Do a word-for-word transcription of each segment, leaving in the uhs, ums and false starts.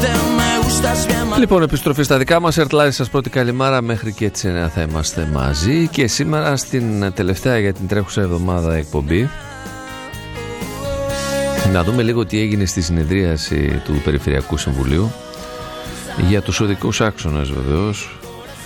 Λοιπόν, επιστροφή στα δικά μας Ερτλάρι, σας πρώτη καλημέρα. Μέχρι και τις εννιά θα είμαστε μαζί. Και σήμερα στην τελευταία για την τρέχουσα εβδομάδα εκπομπή να δούμε λίγο τι έγινε στη συνεδρίαση του Περιφερειακού Συμβουλίου για τους οδικούς άξονες, βεβαίως,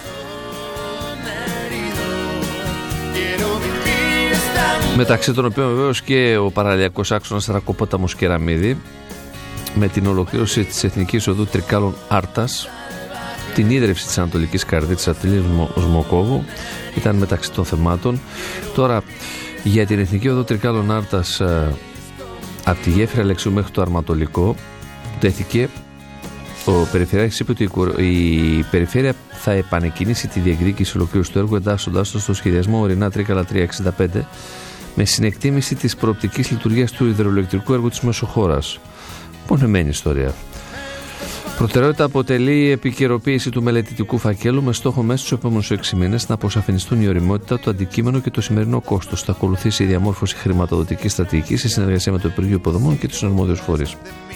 μεταξύ των οποίων βεβαίως και ο παραλιακός άξονας Θρακοπόταμος Κεραμίδη, με την ολοκλήρωση της Εθνικής Οδού Τρικάλων Άρτας, την ίδρυυση της Ανατολικής Καρδίτσας Αττηλείου Σμοκόβου, ήταν μεταξύ των θεμάτων. Τώρα, για την Εθνική Οδό Τρικάλων Άρτας, από τη γέφυρα Αλεξίου μέχρι το Αρματολικό, τέθηκε, ο Περιφερειάρχης είπε ότι η Περιφέρεια θα επανεκκινήσει τη διεκδίκηση ολοκλήρωση του έργου, εντάσσοντάς το στο σχεδιασμό Ορεινά Τρίκαλα τριακόσια εξήντα πέντε, με συνεκτίμηση της προοπτικής λειτουργίας του υδροελεκτρικού έργου της Μεσοχώρας. Πονεμένη ιστορία. Προτεραιότητα αποτελεί η επικαιροποίηση του μελετητικού φακέλου με στόχο μέσα στους επόμενους έξι μήνες να αποσαφινιστούν η ωριμότητα, το αντικείμενο και το σημερινό κόστος. Θα ακολουθήσει η διαμόρφωση χρηματοδοτικής στρατηγικής σε συνεργασία με το Υπουργείο Υποδομών και τους αρμόδιους φορείς.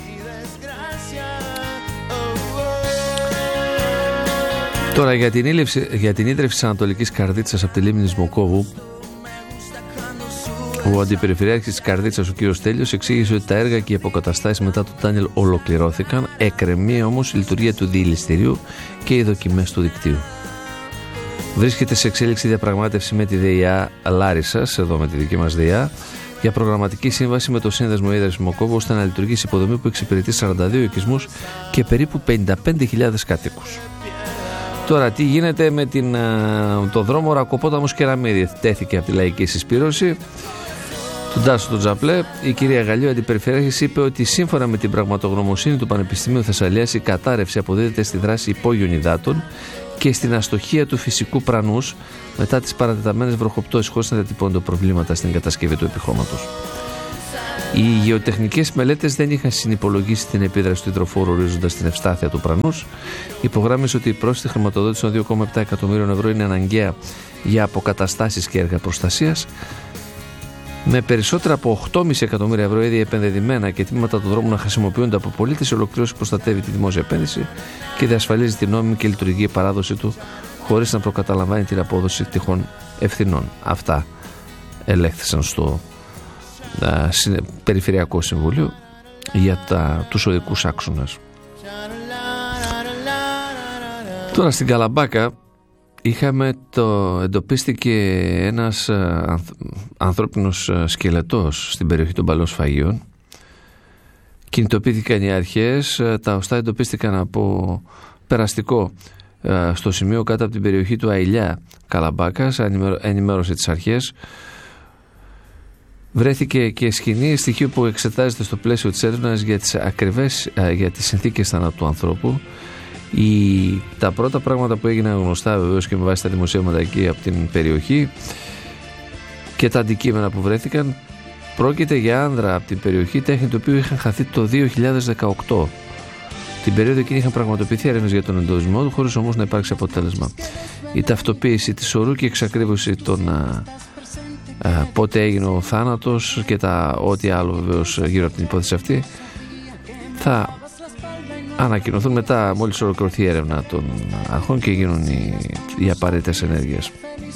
Τώρα, για την, ήλευση, για την ίδρυυση της Ανατολικής Καρδίτσας από τη λίμνη Σμοκόβου, ο Αντιπεριφερειάρχης της Καρδίτσας, ο κ. Στέλιος, εξήγησε ότι τα έργα και οι αποκαταστάσεις μετά το τάνελ ολοκληρώθηκαν, εκκρεμεί όμως η λειτουργία του διελιστηρίου και οι δοκιμές του δικτύου. Βρίσκεται σε εξέλιξη διαπραγμάτευση με τη ΔΕΙΑ Λάρισσας, εδώ με τη δική μας ΔΕΙΑ, για προγραμματική σύμβαση με το Σύνδεσμο Ίδρυυσης Μοκόβου, ώστε να λειτουργήσει υποδομή που εξυπηρετεί σαράντα δύο οικισμούς και περίπου πενήντα πέντε χιλιάδες κατοίκους. Τώρα, τι γίνεται με την, το δρόμο Ρακοπόταμος Κεραμίδη? Τέθηκε από τη Λαϊκή Συσπήρωση του Τάσου του Τζαπλέ. Η κυρία Γαλλίου, αντιπεριφερειάρχης, είπε ότι σύμφωνα με την πραγματογνωμοσύνη του Πανεπιστημίου Θεσσαλίας, η κατάρρευση αποδίδεται στη δράση υπόγειων υδάτων και στην αστοχία του φυσικού πρανούς μετά τις παρατεταμένες βροχοπτώσεις, χωρίς να διατυπώνονται προβλήματα στην κατασκευή του επιχώματος. Οι γεωτεχνικές μελέτες δεν είχαν συνυπολογίσει την επίδραση του υδροφόρου, ορίζοντας την ευστάθεια του πρανούς. Υπογράμμισε ότι η πρόσθετη χρηματοδότηση των δύο κόμμα επτά εκατομμύριων ευρώ είναι αναγκαία για αποκαταστάσεις και έργα προστασίας. Με περισσότερα από οκτώ κόμμα πέντε εκατομμύρια ευρώ ήδη επενδυμένα και τμήματα του δρόμου να χρησιμοποιούνται από πολίτες, η ολοκλήρωση προστατεύει τη δημόσια επένδυση και διασφαλίζει την νόμιμη και λειτουργική παράδοση του, χωρίς να προκαταλαμβάνει την απόδοση τυχόν ευθυνών. Αυτά ελέγχθησαν στο α, Περιφερειακό Συμβούλιο για τα, τους οδικούς άξονες. Τώρα στην Καλαμπάκα είχαμε το, εντοπίστηκε ένας ανθ, ανθρώπινος σκελετός στην περιοχή των Παλαιών Σφαγείων. Κινητοποιήθηκαν οι αρχές, τα οστά εντοπίστηκαν από περαστικό στο σημείο κάτω από την περιοχή του Αηλιά Καλαμπάκας, ενημέρωσε τις αρχές. Βρέθηκε και σκηνή, στοιχείο που εξετάζεται στο πλαίσιο της έρευνας για τις ακριβές, για τις συνθήκες θανάτου του ανθρώπου. Η, τα πρώτα πράγματα που έγιναν γνωστά, βεβαίως και με βάση τα δημοσίευματα εκεί από την περιοχή και τα αντικείμενα που βρέθηκαν, πρόκειται για άνδρα από την περιοχή, τέχνη του οποίου είχαν χαθεί το δύο χιλιάδες δεκαοκτώ. Την περίοδο εκείνη είχαν πραγματοποιηθεί έρευνες για τον εντοπισμό του, χωρίς όμως να υπάρξει αποτέλεσμα. Η ταυτοποίηση της ορού και η εξακρίβωση των α, α, πότε έγινε ο θάνατος και τα ό,τι άλλο βεβαίως γύρω από την υπόθεση αυτή θα ανακοινωθούν μετά, μόλις ολοκληρωθεί η έρευνα των αρχών και γίνουν οι, οι απαραίτητες ενέργειες.